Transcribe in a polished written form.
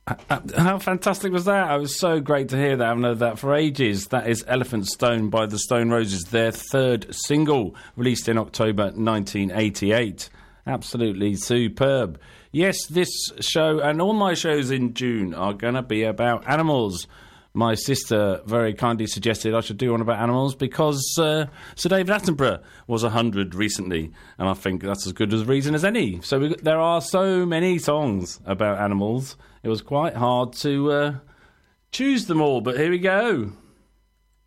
How fantastic was that? It was so great to hear that. I haven't heard that for ages. That is Elephant Stone by the Stone Roses, their third single, released in October 1988. Absolutely superb. Yes, this show and all my shows in June are going to be about animals. My sister very kindly suggested I should do one about animals because Sir David Attenborough was 100 recently, and I think that's as good a reason as any. So there are so many songs about animals. It was quite hard to choose them all, but here we go.